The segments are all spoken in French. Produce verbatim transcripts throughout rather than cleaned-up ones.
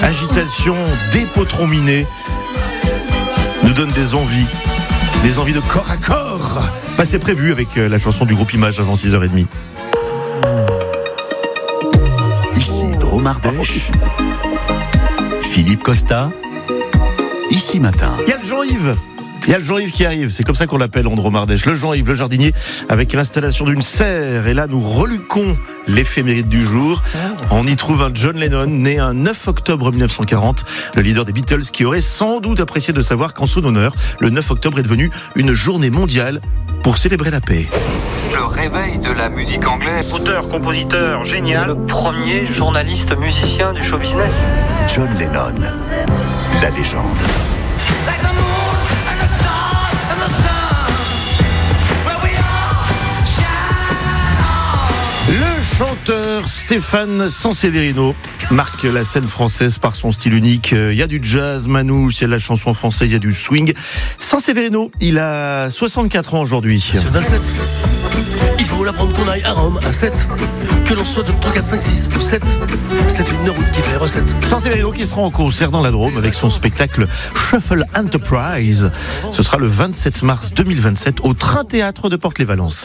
Agitation des potrons minés nous donne des envies, des envies de corps à corps. Bah, c'est prévu avec la chanson du groupe Image avant six heures trente. Ici Drôme Ardèche, Philippe Costa, ici matin. Il y a le Jean-Yves Il y a le Jean-Yves qui arrive, c'est comme ça qu'on l'appelle en Drôme Ardèche. Le Jean-Yves, le jardinier, avec l'installation d'une serre. Et là, nous reluquons l'éphéméride du jour. On y trouve un John Lennon, né un neuf octobre mille neuf cent quarante, le leader des Beatles, qui aurait sans doute apprécié de savoir qu'en son honneur, le neuf octobre est devenu une journée mondiale pour célébrer la paix. Le réveil de la musique anglaise. Auteur, compositeur, génial. Le premier journaliste musicien du show business. John Lennon, la légende. Le chanteur Stéphane Sanseverino marque la scène française par son style unique. Il y a du jazz, manouche, il y a de la chanson française, il y a du swing. Sanseverino, il a soixante-quatre ans aujourd'hui. C'est vingt-sept. Il faut l'apprendre qu'on aille à Rome à sept. Que l'on soit de trois, quatre, cinq, six ou sept. C'est une route qui fait recette. Sanseverino qui sera en concert dans la Drôme avec son spectacle Shuffle Enterprise. Ce sera le vingt-sept mars deux mille vingt-sept au Train Théâtre de Porte-les-Valences.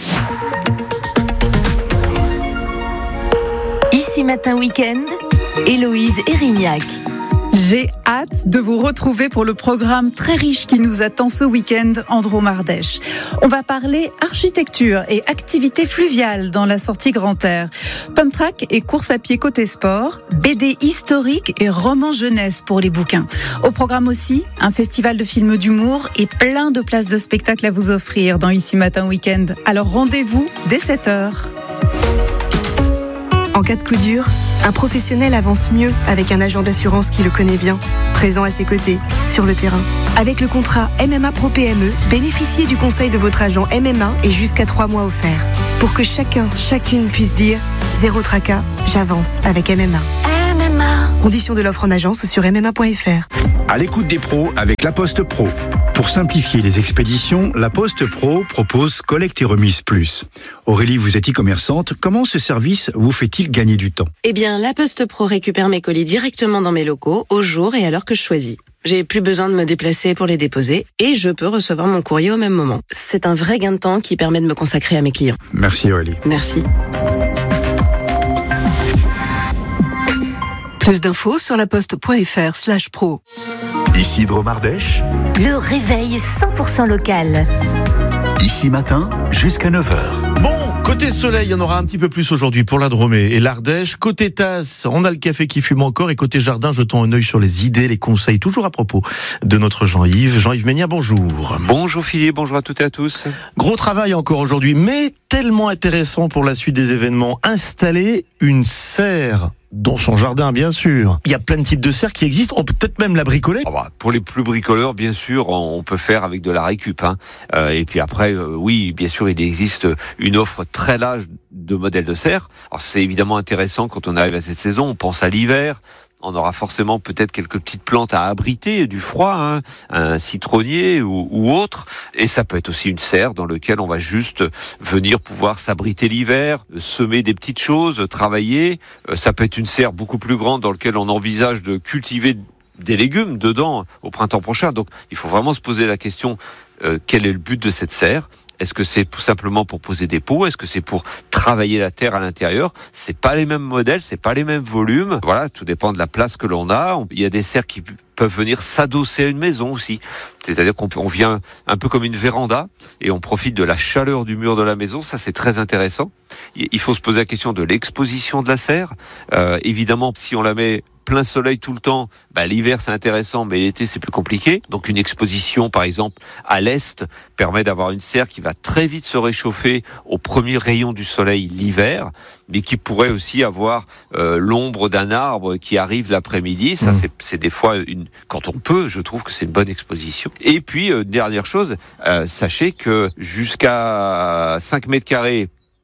Ici Matin Week-end, Héloïse Erignac. J'ai hâte de vous retrouver pour le programme très riche qui nous attend ce week-end en Drôme Ardèche. On va parler architecture et activités fluviales dans la sortie Grand Air. Pump track et course à pied côté sport, B D historique et roman jeunesse pour les bouquins. Au programme aussi, un festival de films d'humour et plein de places de spectacle à vous offrir dans Ici Matin Week-end. Alors rendez-vous dès sept heures. En cas de coup dur, un professionnel avance mieux avec un agent d'assurance qui le connaît bien, présent à ses côtés, sur le terrain. Avec le contrat M M A Pro P M E, bénéficiez du conseil de votre agent M M A et jusqu'à trois mois offerts. Pour que chacun, chacune puisse dire « Zéro tracas, j'avance avec M M A ». M M A. Conditions de l'offre en agence sur m m a point f r. À l'écoute des pros avec La Poste Pro. Pour simplifier les expéditions, La Poste Pro propose Collecte et Remise Plus. Aurélie, vous êtes e-commerçante. Comment ce service vous fait-il gagner du temps ? Eh bien, La Poste Pro récupère mes colis directement dans mes locaux, au jour et à l'heure que je choisis. J'ai plus besoin de me déplacer pour les déposer et je peux recevoir mon courrier au même moment. C'est un vrai gain de temps qui permet de me consacrer à mes clients. Merci Aurélie. Merci. Plus d'infos sur laposte point f r slash pro. Ici Drôme Ardèche, Le réveil cent pour cent local. ici matin jusqu'à neuf heures. Bon, côté soleil, il y en aura un petit peu plus aujourd'hui pour la Drôme et l'Ardèche. Côté tasse, on a le café qui fume encore. Et côté jardin, jetons un œil sur les idées, les conseils, toujours à propos de notre Jean-Yves. Jean-Yves Ménia, bonjour. Bonjour Philippe, bonjour à toutes et à tous. Gros travail encore aujourd'hui, mais tellement intéressant pour la suite des événements. Installer une serre dans son jardin, bien sûr. Il y a plein de types de serres qui existent. On peut peut-être même la bricoler. Oh bah, pour les plus bricoleurs, bien sûr, on peut faire avec de la récup. Hein. Euh, et puis après, euh, oui, bien sûr, il existe une offre très large de modèles de serres. Alors c'est évidemment intéressant quand on arrive à cette saison. On pense à l'hiver. On aura forcément peut-être quelques petites plantes à abriter du froid, hein, un citronnier ou, ou autre. Et ça peut être aussi une serre dans laquelle on va juste venir pouvoir s'abriter l'hiver, semer des petites choses, travailler. Ça peut être une serre beaucoup plus grande dans laquelle on envisage de cultiver des légumes dedans au printemps prochain. Donc il faut vraiment se poser la question, euh, quel est le but de cette serre ? Est-ce que c'est tout simplement pour poser des pots ? Est-ce que c'est pour travailler la terre à l'intérieur ? C'est pas les mêmes modèles, c'est pas les mêmes volumes. Voilà, tout dépend de la place que l'on a. Il y a des serres qui peuvent venir s'adosser à une maison aussi. C'est-à-dire qu'on on vient un peu comme une véranda et on profite de la chaleur du mur de la maison. Ça, c'est très intéressant. Il faut se poser la question de l'exposition de la serre. Euh, évidemment, si on la met plein soleil tout le temps, bah, l'hiver c'est intéressant, mais l'été c'est plus compliqué. Donc une exposition par exemple à l'est permet d'avoir une serre qui va très vite se réchauffer au premier rayon du soleil l'hiver, mais qui pourrait aussi avoir euh, l'ombre d'un arbre qui arrive l'après-midi. Ça mmh. c'est, c'est des fois une, quand on peut, je trouve que c'est une bonne exposition. Et puis euh, dernière chose, euh, sachez que jusqu'à cinq mètres carrés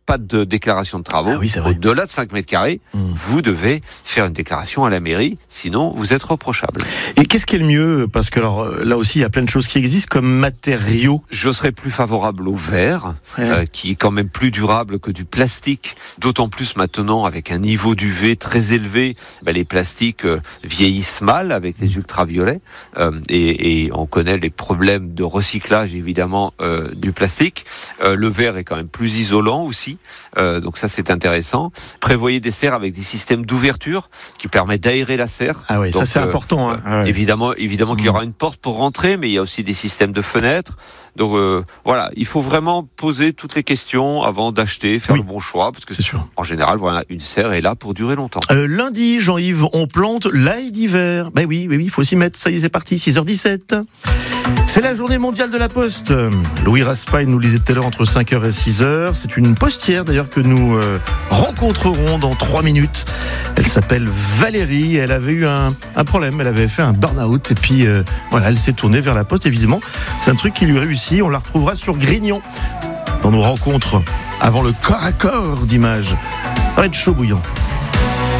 pas de déclaration de travaux. Ah oui, c'est vrai. Au-delà de cinq mètres carrés, Mmh. vous devez faire une déclaration à la mairie, sinon vous êtes reprochable. Et qu'est-ce qui est le mieux? Parce que alors, là aussi, il y a plein de choses qui existent comme matériaux. Je serais plus favorable au verre, Ouais. euh, qui est quand même plus durable que du plastique, d'autant plus maintenant avec un niveau d'U V très élevé. Ben, les plastiques euh, vieillissent mal avec les ultraviolets, euh, et, et on connaît les problèmes de recyclage évidemment euh, du plastique. Euh, le verre est quand même plus isolant aussi, euh, donc ça c'est intéressant. Prévoyez des serres avec des systèmes d'ouverture qui permettent d'aérer la serre. Ah oui, ça Donc, c'est euh, important. Hein. Ah ouais. Évidemment, évidemment qu'il y aura une porte pour rentrer, mais il y a aussi des systèmes de fenêtres. Donc euh, voilà, il faut vraiment poser toutes les questions avant d'acheter, faire Oui. le bon choix, parce que C'est sûr. en général, voilà, une serre est là pour durer longtemps. Euh, lundi, Jean-Yves, on plante l'ail d'hiver. Ben oui, oui, oui, il faut s'y mettre. Ça y est, c'est parti, six heures dix-sept. C'est la journée mondiale de la poste. Louis Raspail nous lisait tout à l'heure entre cinq heures et six heures. C'est une postière d'ailleurs que nous euh, rencontrerons dans trois minutes. Elle s'appelle Valérie. Elle avait eu un, un problème. Elle avait fait un burn-out. Et puis euh, voilà, elle s'est tournée vers la poste. Et visiblement, c'est un truc qui lui réussit. On la retrouvera sur Grignon dans nos rencontres avant le corps à corps d'Images. Ça va être chaud bouillant.